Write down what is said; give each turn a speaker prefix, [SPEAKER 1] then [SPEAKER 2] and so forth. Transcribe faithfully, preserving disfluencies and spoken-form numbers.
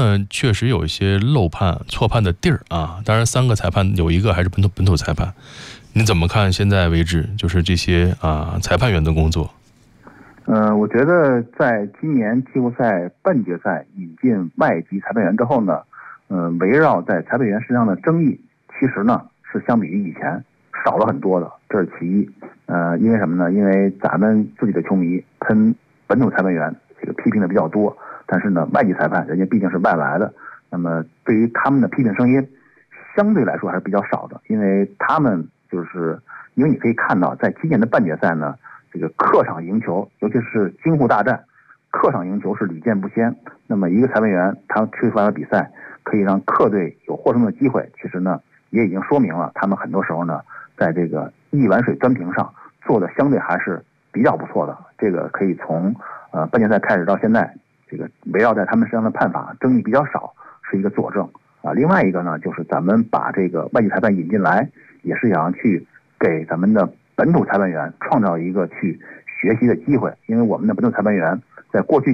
[SPEAKER 1] 呢，确实有一些漏判、错判的地儿啊。当然，三个裁判有一个还是本土本土裁判。你怎么看？现在为止，就是这些啊裁判员的工作。
[SPEAKER 2] 呃，我觉得在今年季后赛半决赛引进外籍裁判员之后呢，呃，围绕在裁判员身上的争议，其实呢是相比于以前少了很多的，这是其一。呃，因为什么呢？因为咱们自己的球迷喷本土裁判员这个批评的比较多，但是呢，外籍裁判人家毕竟是外来的，那么对于他们的批评声音相对来说还是比较少的，因为他们就是因为你可以看到，在今年的半决赛呢。这个客场赢球，尤其是京沪大战，客场赢球是屡见不鲜。那么一个裁判员他吹出来的比赛，可以让客队有获胜的机会，其实呢也已经说明了他们很多时候呢，在这个一碗水端平上做的相对还是比较不错的。这个可以从呃半决赛开始到现在，这个围绕在他们身上的判罚争议比较少，是一个佐证啊。另外一个呢，就是咱们把这个外籍裁判引进来，也是想要去给咱们的本土裁判员创造一个去学习的机会，因为我们的本土裁判员在过去